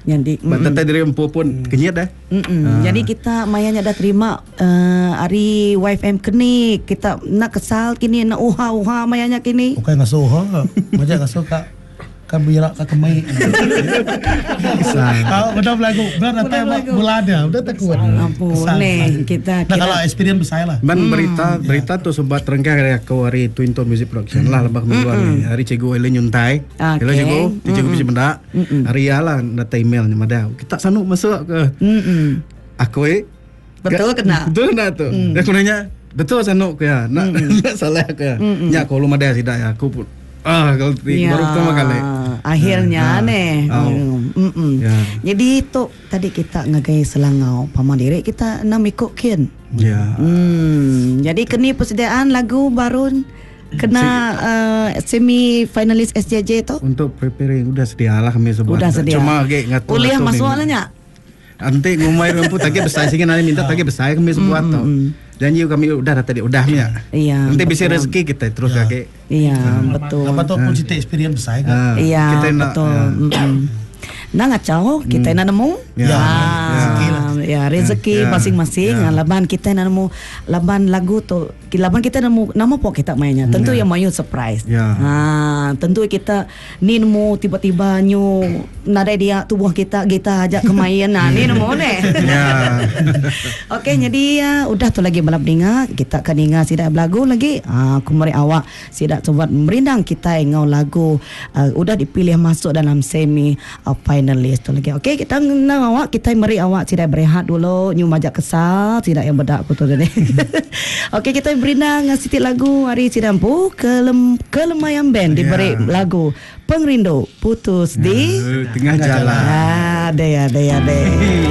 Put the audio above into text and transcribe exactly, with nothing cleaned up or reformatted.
Jadi Tata dari empu pun kenyat dah. Ah. Jadi kita mayanya dah terima uh, hari Y F M kini kita nak kesal kini nak uha-uha mayanya kini. Okay ngasuh ha. Macam ngasuh kak kan birak kak kemai. Kau udah lagu, udah nanti mula ada, udah takut. Ampun nih kita Nah kalau experience besar lah. Man berita berita tu sebab terengkah dari aku hari Twin Tone Music Production lah lebah minggu ni. Hari cikgu ele nyuntai. Ele cikgu, cikgu bisa mendak. Hari ya lah data emailnya madau. Kita sanu masuk ke. Aku eh betul kena. Betul kena tu. Dia aku nanya, betul sanu ke ya? Nak salah ke? Ya kalau madau tidak ya aku pun ah kalau ya, baru pertama kali. Akhirnya ya, nih. Oh. Mm -mm. Ya. Jadi tu tadi kita ngagai selangau pamandiri kita nak ikutkan. Ya. Hmm. Jadi kini persediaan lagu baru kena uh, semi finalis S J J tu. Untuk preparing udah sedialah kami sebuat. Udah sedia. Cuma agak ngatur. Kuliah masuk alanya. Nanti ngumai rumpu tadi besar sih nanti minta tadi besar kami sebuat tu. Janji kami udah tadi udahnya. Iya. Nanti bisa rezeki kita terus ya. Kaki. Iya, betul. Apa tu pun cerita experience besar kan? Iya, betul. Nah ngacau kita nak nemu ya, ya rezeki masing-masing. Laban kita nak nemu laban lagu tu, laban kita nemu nama pok kita mainnya. Tentu yang mayu surprise. Ha, tentu kita ni nemu tiba-tiba nyu nada dia tubuh kita kita ajak kemain. Nah ni nemu ne. Okey jadi udah tu lagi balap dengar kita akan dengar sidak lagu lagi. Ah aku mari awak sidak sobat merindang kita ngau lagu udah dipilih masuk dalam semi finalis tu lagi. Okey kita nak awak kita mari awak tidak berehat dulu nyu majak kesal tidak yang bedak aku tu ni. Okey kita berindang sitik lagu hari sidampu kelem kelemayan band diberi lagu Pengrindu Putus di tengah jalan. Ah, deh, deh, deh.